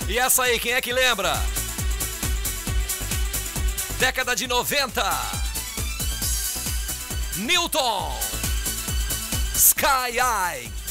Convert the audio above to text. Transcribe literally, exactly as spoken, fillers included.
E essa aí, quem é que lembra? Década de noventa. Newton. Sky High.